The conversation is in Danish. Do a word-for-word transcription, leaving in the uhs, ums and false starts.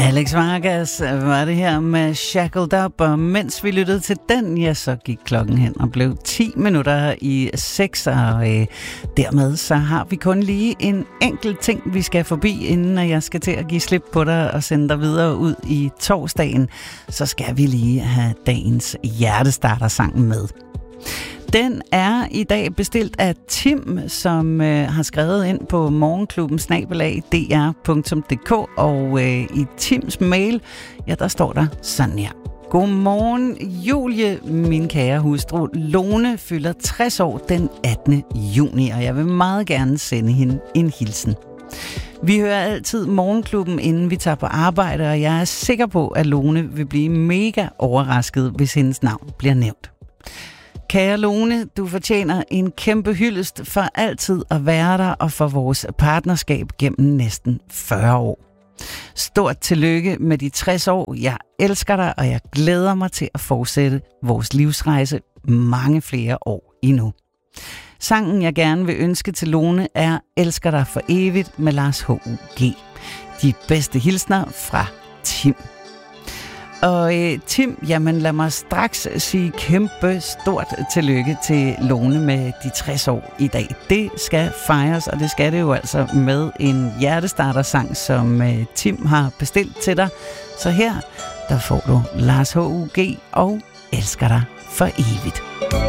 Alex Vargas var det her med Shackled Up, og mens vi lyttede til den, ja, så gik klokken hen og blev ti minutter i seks, og øh, dermed så har vi kun lige en enkelt ting, vi skal forbi, inden jeg skal til at give slip på dig og sende dig videre ud i torsdagen. Så skal vi lige have dagens hjertestarter-sang med. Den er i dag bestilt af Tim, som øh, har skrevet ind på morgenklubben snabel-a d r punktum d k, og øh, i Tims mail, ja, der står der sådan her. Godmorgen, Julie, min kære hustru. Lone fylder tres år den attende juni, og jeg vil meget gerne sende hende en hilsen. Vi hører altid morgenklubben, inden vi tager på arbejde, og jeg er sikker på, at Lone vil blive mega overrasket, hvis hendes navn bliver nævnt. Kære Lone, du fortjener en kæmpe hyldest for altid at være der og for vores partnerskab gennem næsten fyrre år. Stort tillykke med de tres år. Jeg elsker dig, og jeg glæder mig til at fortsætte vores livsrejse mange flere år endnu. Sangen, jeg gerne vil ønske til Lone, er Elsker dig for evigt med Lars H U G. De bedste hilsner fra Tim. Og øh, Tim, jamen lad mig straks sige kæmpe stort tillykke til Lone med de tres år i dag. Det skal fejres, og det skal det jo altså med en hjertestarter-sang, som øh, Tim har bestilt til dig. Så her, der får du Lars H U G og Elsker dig for evigt.